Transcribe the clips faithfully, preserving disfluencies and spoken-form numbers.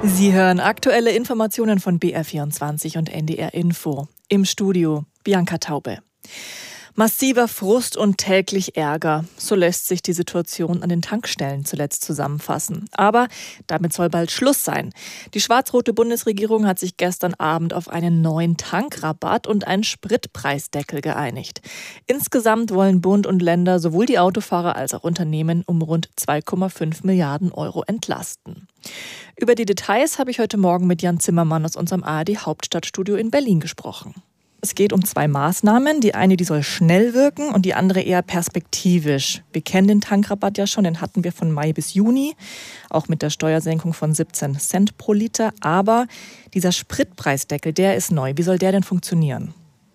Sie hören aktuelle Informationen von B R vierundzwanzig und N D R Info. Im Studio Bianca Taube. Massiver Frust und täglich Ärger. So lässt sich die Situation an den Tankstellen zuletzt zusammenfassen. Aber damit soll bald Schluss sein. Die schwarz-rote Bundesregierung hat sich gestern Abend auf einen neuen Tankrabatt und einen Spritpreisdeckel geeinigt. Insgesamt wollen Bund und Länder sowohl die Autofahrer als auch Unternehmen um rund zwei Komma fünf Milliarden Euro entlasten. Über die Details habe ich heute Morgen mit Jan Zimmermann aus unserem A R D-Hauptstadtstudio in Berlin gesprochen. Es geht um zwei Maßnahmen. Die eine, die soll schnell wirken und die andere eher perspektivisch. Wir kennen den Tankrabatt ja schon, den hatten wir von Mai bis Juni, auch mit der Steuersenkung von siebzehn Cent pro Liter. Aber dieser Spritpreisdeckel, der ist neu. Wie soll der denn funktionieren?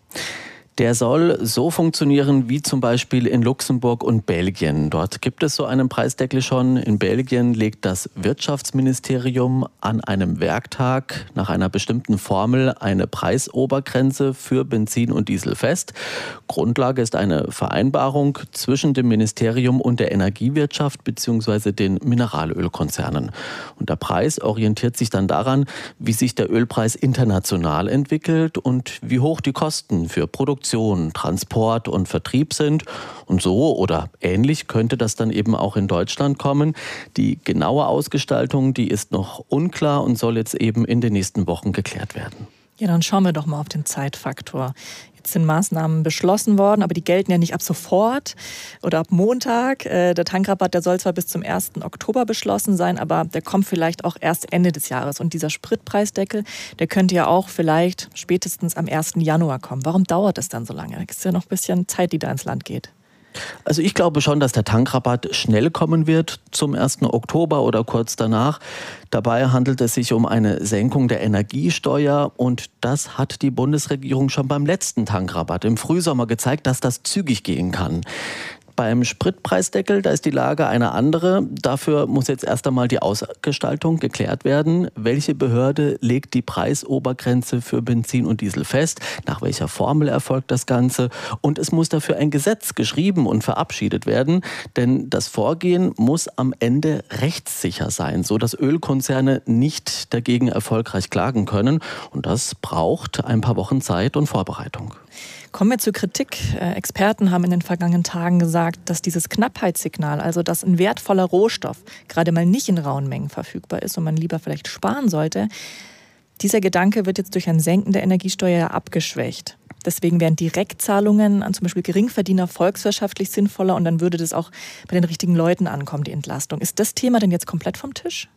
Der soll so funktionieren wie zum Beispiel in Luxemburg und Belgien. Dort gibt es so einen Preisdeckel schon. In Belgien legt das Wirtschaftsministerium an einem Werktag nach einer bestimmten Formel eine Preisobergrenze für Benzin und Diesel fest. Grundlage ist eine Vereinbarung zwischen dem Ministerium und der Energiewirtschaft bzw. den Mineralölkonzernen. Und der Preis orientiert sich dann daran, wie sich der Ölpreis international entwickelt und wie hoch die Kosten für Produktion, Transport und Vertrieb sind. Und so oder ähnlich könnte das dann eben auch in Deutschland kommen. Die genaue Ausgestaltung, die ist noch unklar und soll jetzt eben in den nächsten Wochen geklärt werden. Ja, dann schauen wir doch mal auf den Zeitfaktor. Jetzt sind Maßnahmen beschlossen worden, aber die gelten ja nicht ab sofort oder ab Montag. Der Tankrabatt, der soll zwar bis zum ersten Oktober beschlossen sein, aber der kommt vielleicht auch erst Ende des Jahres. Und dieser Spritpreisdeckel, der könnte ja auch vielleicht spätestens am ersten Januar kommen. Warum dauert es dann so lange? Es ist ja noch ein bisschen Zeit, die da ins Land geht. Also ich glaube schon, dass der Tankrabatt schnell kommen wird, zum ersten Oktober oder kurz danach. Dabei handelt es sich um eine Senkung der Energiesteuer und das hat die Bundesregierung schon beim letzten Tankrabatt im Frühsommer gezeigt, dass das zügig gehen kann. Beim Spritpreisdeckel, da ist die Lage eine andere. Dafür muss jetzt erst einmal die Ausgestaltung geklärt werden. Welche Behörde legt die Preisobergrenze für Benzin und Diesel fest? Nach welcher Formel erfolgt das Ganze? Und es muss dafür ein Gesetz geschrieben und verabschiedet werden. Denn das Vorgehen muss am Ende rechtssicher sein, so dass Ölkonzerne nicht dagegen erfolgreich klagen können. Und das braucht ein paar Wochen Zeit und Vorbereitung. Kommen wir zur Kritik. Experten haben in den vergangenen Tagen gesagt, dass dieses Knappheitssignal, also dass ein wertvoller Rohstoff gerade mal nicht in rauen Mengen verfügbar ist und man lieber vielleicht sparen sollte, dieser Gedanke wird jetzt durch ein Senken der Energiesteuer abgeschwächt. Deswegen wären Direktzahlungen an zum Beispiel Geringverdiener volkswirtschaftlich sinnvoller und dann würde das auch bei den richtigen Leuten ankommen, die Entlastung. Ist das Thema denn jetzt komplett vom Tisch?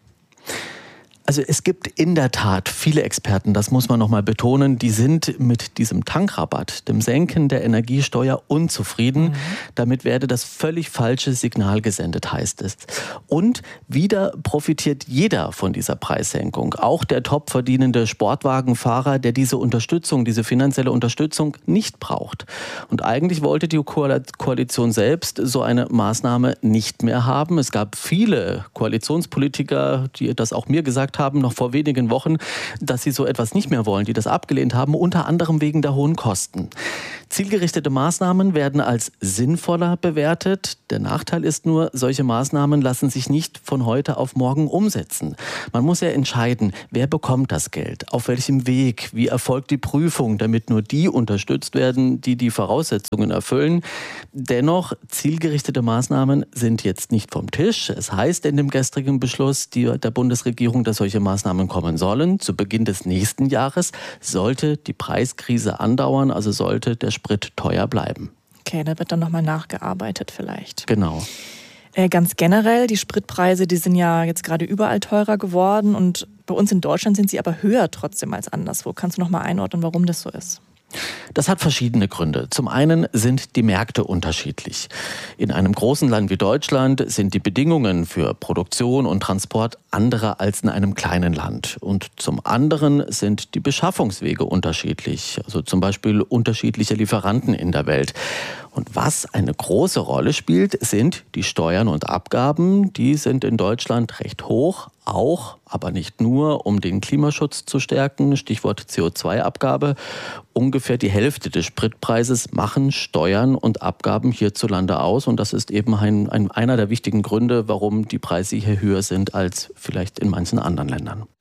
Also es gibt in der Tat viele Experten, das muss man noch mal betonen, die sind mit diesem Tankrabatt, dem Senken der Energiesteuer unzufrieden. Mhm. Damit werde das völlig falsche Signal gesendet, heißt es. Und wieder profitiert jeder von dieser Preissenkung. Auch der topverdienende Sportwagenfahrer, der diese Unterstützung, diese finanzielle Unterstützung nicht braucht. Und eigentlich wollte die Koalition selbst so eine Maßnahme nicht mehr haben. Es gab viele Koalitionspolitiker, die das auch mir gesagt haben, haben, noch vor wenigen Wochen, dass sie so etwas nicht mehr wollen, die das abgelehnt haben, unter anderem wegen der hohen Kosten. Zielgerichtete Maßnahmen werden als sinnvoller bewertet. Der Nachteil ist nur, solche Maßnahmen lassen sich nicht von heute auf morgen umsetzen. Man muss ja entscheiden, wer bekommt das Geld, auf welchem Weg, wie erfolgt die Prüfung, damit nur die unterstützt werden, die die Voraussetzungen erfüllen. Dennoch, zielgerichtete Maßnahmen sind jetzt nicht vom Tisch. Es heißt in dem gestrigen Beschluss die, der Bundesregierung, dass solche Maßnahmen kommen sollen. Zu Beginn des nächsten Jahres sollte die Preiskrise andauern, also sollte der Sprit teuer bleiben. Okay, da wird dann nochmal nachgearbeitet vielleicht. Genau. Äh, ganz generell, die Spritpreise, die sind ja jetzt gerade überall teurer geworden und bei uns in Deutschland sind sie aber höher trotzdem als anderswo. Kannst du nochmal einordnen, warum das so ist? Das hat verschiedene Gründe. Zum einen sind die Märkte unterschiedlich. In einem großen Land wie Deutschland sind die Bedingungen für Produktion und Transport andere als in einem kleinen Land. Und zum anderen sind die Beschaffungswege unterschiedlich. Also zum Beispiel unterschiedliche Lieferanten in der Welt. Und was eine große Rolle spielt, sind die Steuern und Abgaben. Die sind in Deutschland recht hoch, auch, aber nicht nur, um den Klimaschutz zu stärken. Stichwort C O zwei Abgabe. Ungefähr die Hälfte des Spritpreises machen Steuern und Abgaben hierzulande aus. Und das ist eben ein, ein, einer der wichtigen Gründe, warum die Preise hier höher sind als vielleicht in manchen anderen Ländern.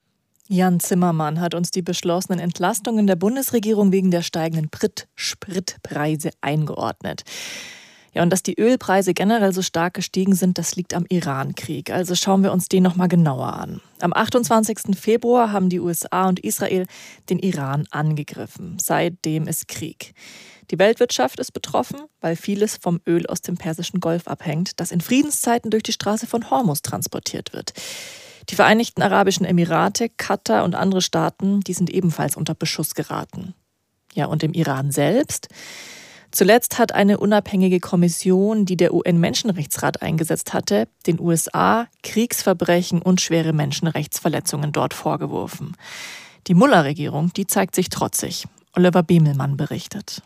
Jan Zimmermann hat uns die beschlossenen Entlastungen der Bundesregierung wegen der steigenden Spritpreise eingeordnet. Ja, und dass die Ölpreise generell so stark gestiegen sind, das liegt am Iran-Krieg. Also schauen wir uns den noch mal genauer an. Am achtundzwanzigsten Februar haben die U S A und Israel den Iran angegriffen. Seitdem ist Krieg. Die Weltwirtschaft ist betroffen, weil vieles vom Öl aus dem Persischen Golf abhängt, das in Friedenszeiten durch die Straße von Hormuz transportiert wird. Die Vereinigten Arabischen Emirate, Katar und andere Staaten, die sind ebenfalls unter Beschuss geraten. Ja, und im Iran selbst? Zuletzt hat eine unabhängige Kommission, die der U N-Menschenrechtsrat eingesetzt hatte, den U S A Kriegsverbrechen und schwere Menschenrechtsverletzungen dort vorgeworfen. Die Mullah-Regierung, die zeigt sich trotzig. Oliver Bemelmann berichtet.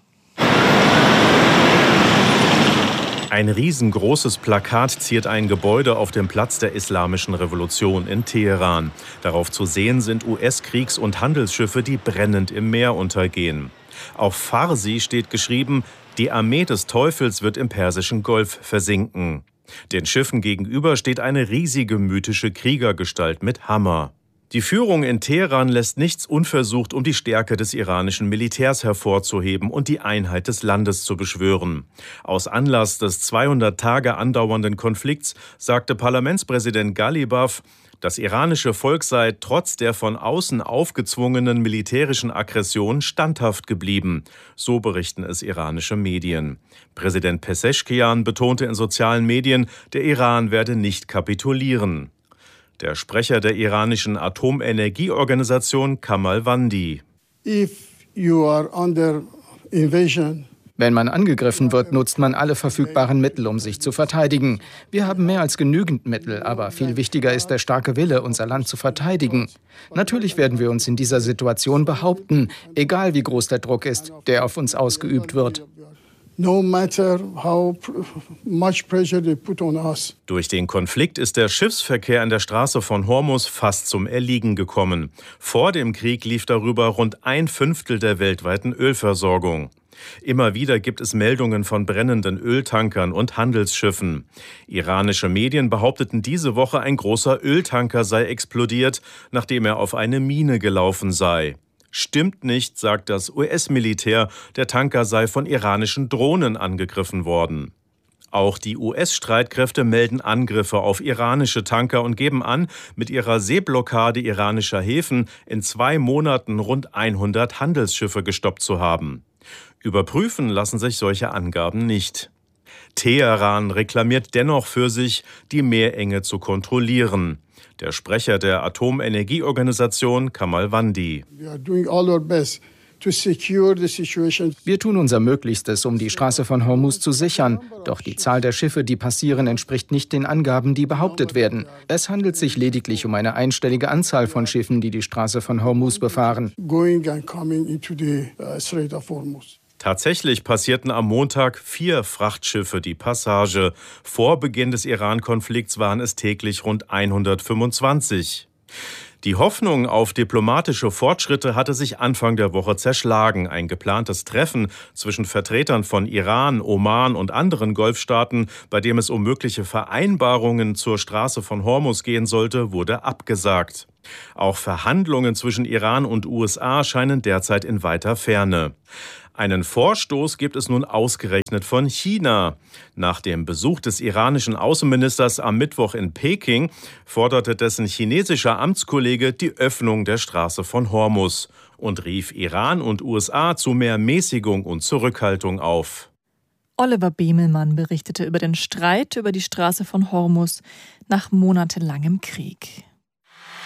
Ein riesengroßes Plakat ziert ein Gebäude auf dem Platz der Islamischen Revolution in Teheran. Darauf zu sehen sind U S-Kriegs- und Handelsschiffe, die brennend im Meer untergehen. Auf Farsi steht geschrieben, die Armee des Teufels wird im Persischen Golf versinken. Den Schiffen gegenüber steht eine riesige mythische Kriegergestalt mit Hammer. Die Führung in Teheran lässt nichts unversucht, um die Stärke des iranischen Militärs hervorzuheben und die Einheit des Landes zu beschwören. Aus Anlass des zweihundert Tage andauernden Konflikts sagte Parlamentspräsident Ghalibaf, das iranische Volk sei trotz der von außen aufgezwungenen militärischen Aggression standhaft geblieben. So berichten es iranische Medien. Präsident Pezeshkian betonte in sozialen Medien, der Iran werde nicht kapitulieren. Der Sprecher der iranischen Atomenergieorganisation Kamal Wandi. If you are under invasion, Wenn man angegriffen wird, nutzt man alle verfügbaren Mittel, um sich zu verteidigen. Wir haben mehr als genügend Mittel, aber viel wichtiger ist der starke Wille, unser Land zu verteidigen. Natürlich werden wir uns in dieser Situation behaupten, egal wie groß der Druck ist, der auf uns ausgeübt wird. no matter how much pressure they put on us. Durch den Konflikt ist der Schiffsverkehr an der Straße von Hormuz fast zum Erliegen gekommen. Vor dem Krieg lief darüber rund ein Fünftel der weltweiten Ölversorgung. Immer wieder gibt es Meldungen von brennenden Öltankern und Handelsschiffen. Iranische Medien behaupteten diese Woche, ein großer Öltanker sei explodiert, nachdem er auf eine Mine gelaufen sei. Stimmt nicht, sagt das U S-Militär, der Tanker sei von iranischen Drohnen angegriffen worden. Auch die U S-Streitkräfte melden Angriffe auf iranische Tanker und geben an, mit ihrer Seeblockade iranischer Häfen in zwei Monaten rund hundert Handelsschiffe gestoppt zu haben. Überprüfen lassen sich solche Angaben nicht. Teheran reklamiert dennoch für sich, die Meerenge zu kontrollieren. Der Sprecher der Atomenergieorganisation Kamal Wandi. Wir tun unser Möglichstes, um die Straße von Hormuz zu sichern. Doch die Zahl der Schiffe, die passieren, entspricht nicht den Angaben, die behauptet werden. Es handelt sich lediglich um eine einstellige Anzahl von Schiffen, die die Straße von Hormuz befahren. Tatsächlich passierten am Montag vier Frachtschiffe die Passage. Vor Beginn des Iran-Konflikts waren es täglich rund hundertfünfundzwanzig. Die Hoffnung auf diplomatische Fortschritte hatte sich Anfang der Woche zerschlagen. Ein geplantes Treffen zwischen Vertretern von Iran, Oman und anderen Golfstaaten, bei dem es um mögliche Vereinbarungen zur Straße von Hormuz gehen sollte, wurde abgesagt. Auch Verhandlungen zwischen Iran und U S A scheinen derzeit in weiter Ferne. Einen Vorstoß gibt es nun ausgerechnet von China. Nach dem Besuch des iranischen Außenministers am Mittwoch in Peking forderte dessen chinesischer Amtskollege die Öffnung der Straße von Hormuz und rief Iran und U S A zu mehr Mäßigung und Zurückhaltung auf. Oliver Bemelmann berichtete über den Streit über die Straße von Hormuz nach monatelangem Krieg.